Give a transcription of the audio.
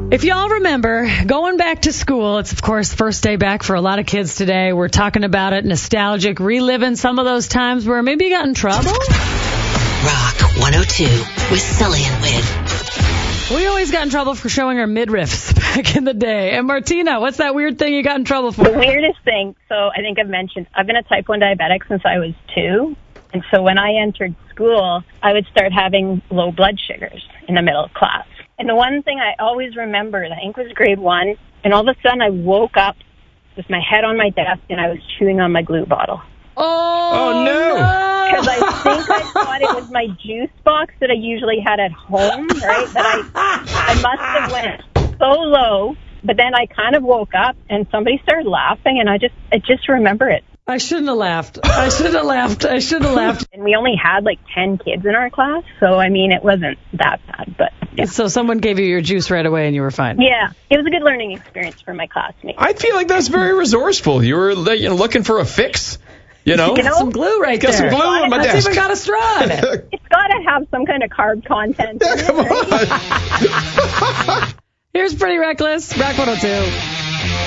If y'all remember, going back to school, it's, of course, first day back for a lot of kids today. We're talking about it, nostalgic, reliving some of those times where maybe you got in trouble. Rock 102 with Sully and Win. We always got in trouble for showing our midriffs back in the day. And Martina, what's that weird thing you got in trouble for? The weirdest thing, so I think I've mentioned, I've been a type 1 diabetic since I was 2. And so when I entered school, I would start having low blood sugars in the middle of class. And the one thing I always remembered, I think was grade 1, and all of a sudden I woke up with my head on my desk and I was chewing on my glue bottle. Oh no! Because I think I thought it was my juice box that I usually had at home, right? That I must have went so low, but then I kind of woke up and somebody started laughing, and I just remember it. I shouldn't have laughed. And we only had like 10 kids in our class, so I mean, it wasn't that bad, but yeah. So someone gave you your juice right away and you were fine. Yeah, it was a good learning experience for my classmates. I feel like that's very resourceful. You were looking for a fix. Got some glue right there. Got some glue on my desk. It's even got a straw in it. It's got to have some kind of carb content in it, Come on. right? Here's Pretty Reckless, Rock 102.